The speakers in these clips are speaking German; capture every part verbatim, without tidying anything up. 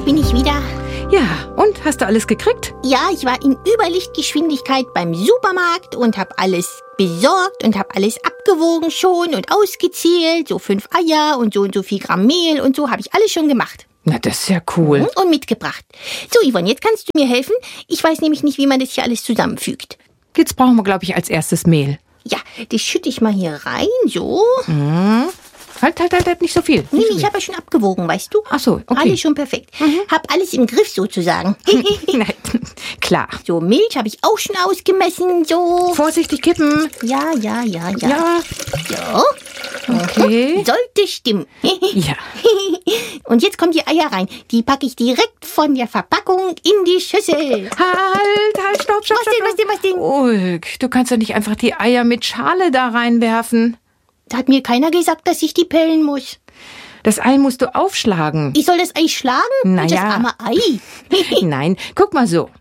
bin ich wieder. Ja, und hast du alles gekriegt? Ja, ich war in Überlichtgeschwindigkeit beim Supermarkt und habe alles besorgt und habe alles abgewogen schon und ausgezählt. So fünf Eier und so und so viel Gramm Mehl und so habe ich alles schon gemacht. Na, das ist ja cool. Und mitgebracht. So, Yvonne, jetzt kannst du mir helfen. Ich weiß nämlich nicht, wie man das hier alles zusammenfügt. Jetzt brauchen wir, glaube ich, als erstes Mehl. Ja, das schütte ich mal hier rein, so. Mhm. Halt, halt, halt, halt, nicht so viel. Nicht Nee, so nee, ich viel. habe ja schon abgewogen, weißt du? Ach so, okay. Alles schon perfekt. Hab alles im Griff sozusagen. Nein, klar. So, Milch habe ich auch schon ausgemessen, so. Vorsichtig kippen. Ja, ja, ja, ja. Ja, So. okay. Sollte stimmen. Ja. Und jetzt kommen die Eier rein. Die packe ich direkt von der Verpackung in die Schüssel. Halt, halt, stopp, stopp, Was stopp. denn, was denn, was denn? Ulk, du kannst doch nicht einfach die Eier mit Schale da reinwerfen. Da hat mir keiner gesagt, dass ich die pellen muss. Das Ei musst du aufschlagen. Ich soll das Ei schlagen? Na Das ja. arme Ei. Nein, guck mal so.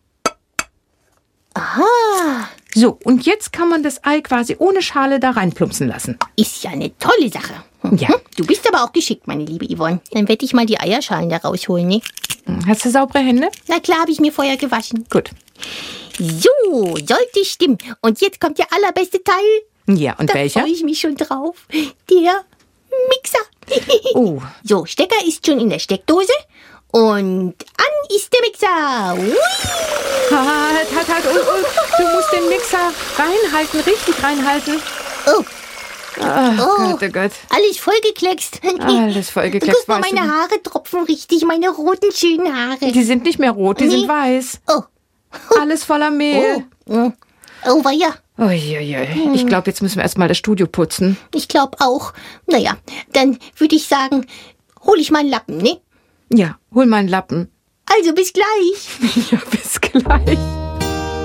Aha, So, und jetzt kann man das Ei quasi ohne Schale da reinplumpsen lassen. ist ja eine tolle Sache. Mhm. Ja. Du bist aber auch geschickt, meine liebe Yvonne. Dann werde ich mal die Eierschalen da rausholen, ne? Hast du saubere Hände? Na klar, habe ich mir vorher gewaschen. Gut. So, sollte stimmen. Und jetzt kommt der allerbeste Teil. Ja, und Da welcher? freue ich mich schon drauf. Der Mixer. Oh, So, Stecker ist schon in der Steckdose. Und an ist der Mixer. Ui. halt, halt, halt. Ulk, Ulk. Du musst den Mixer reinhalten, richtig reinhalten. Oh, Ach Oh. Gott, oh Gott. alles vollgekleckst. Alles vollgekleckst, Guck mal, weißt meine du. Haare tropfen richtig, meine roten, schönen Haare. Die sind nicht mehr rot, die Nee. sind weiß. Oh, Alles voller Mehl. oh, oh, oh, weia. Uiuiui. Ich glaube, jetzt müssen wir erstmal das Studio putzen. Ich glaube auch. Naja, dann würde ich sagen, hol ich mal einen Lappen, ne? Ja, hol mal einen Lappen. Also bis gleich. Ja, bis